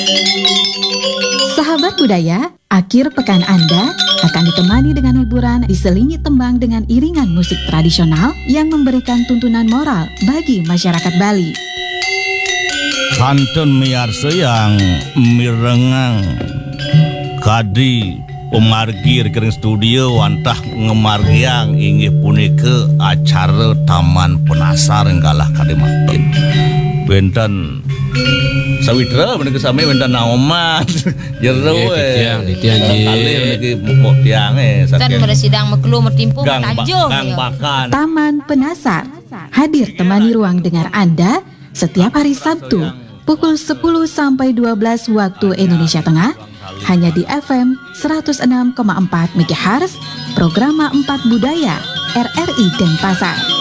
Sahabat budaya, akhir pekan Anda akan ditemani dengan hiburan diselingi tembang dengan iringan musik tradisional yang memberikan tuntunan moral bagi masyarakat Bali. Kantun miarsa yang mirengang kadi pemargi rekening studio wantah ngemargiang inggih punika acara Taman Penasar enggalah kade makin benten sawitra menika sami benten naoman jero titian kali niki mok tiange Tan sidang meklu mertimpu tanjung gang bakan. Taman Penasar hadir temani ruang dengar Anda setiap hari Sabtu pukul 10 sampai 12 waktu Indonesia Tengah hanya di FM 106,4 MHz Programa 4 Budaya RRI Denpasar.